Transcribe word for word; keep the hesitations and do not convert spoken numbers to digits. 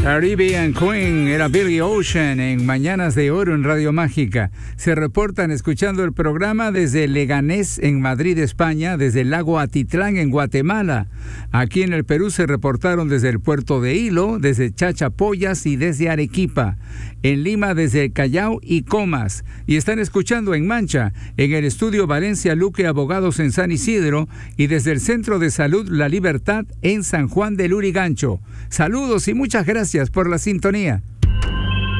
Caribbean Queen era Billy Ocean en Mañanas de Oro en Radio Mágica. Se reportan escuchando el programa desde Leganés en Madrid, España, desde el lago Atitlán en Guatemala. Aquí en el Perú se reportaron desde el puerto de Hilo, desde Chachapoyas y desde Arequipa. En Lima desde el Callao y Comas. Y están escuchando en Mancha, en el estudio Valencia Luque Abogados en San Isidro y desde el Centro de Salud La Libertad en San Juan del Lurigancho. Saludos y muchas gracias por la sintonía.